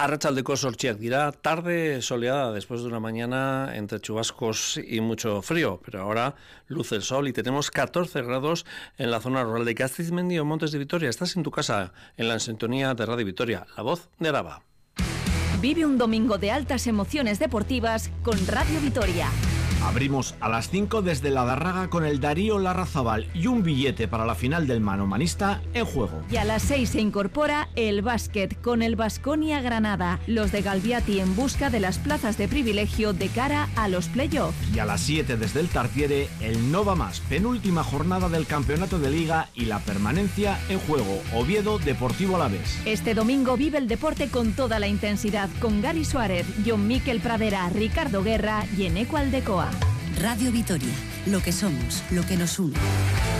Arratsaldeko 8 dira, tarde soleada después de una mañana entre chubascos y mucho frío, pero ahora luce el sol y tenemos 14 grados en la zona rural de Gasteiz-Mendi o Montes de Vitoria. Estás en tu casa, en la sintonía de Radio Vitoria, la voz de Araba. Vive un domingo de altas emociones deportivas con Radio Vitoria. Abrimos a las 5 desde La Darraga con el Darío Larrazabal y un billete para la final del manomanista en juego. Y a las 6 se incorpora el básquet con el Baskonia Granada, los de Galviati en busca de las plazas de privilegio de cara a los playoffs. Y a las 7 desde el Tartiere, el No Va Más, penúltima jornada del campeonato de liga y la permanencia en juego, Oviedo Deportivo Alavés. Este domingo vive el deporte con toda la intensidad, con Gary Suárez, John Miquel Pradera, Ricardo Guerra y Eneco Aldecoa. Radio Vitoria, lo que somos, lo que nos une.